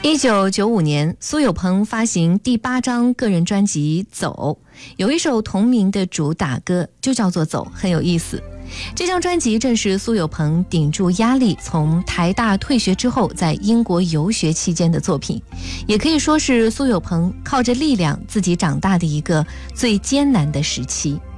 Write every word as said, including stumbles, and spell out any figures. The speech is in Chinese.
一九九五年，苏有朋发行第八张个人专辑《走》，有一首同名的主打歌就叫做《走》，很有意思。这张专辑正是苏有朋顶住压力从台大退学之后在英国游学期间的作品，也可以说是苏有朋靠着力量自己长大的一个最艰难的时期。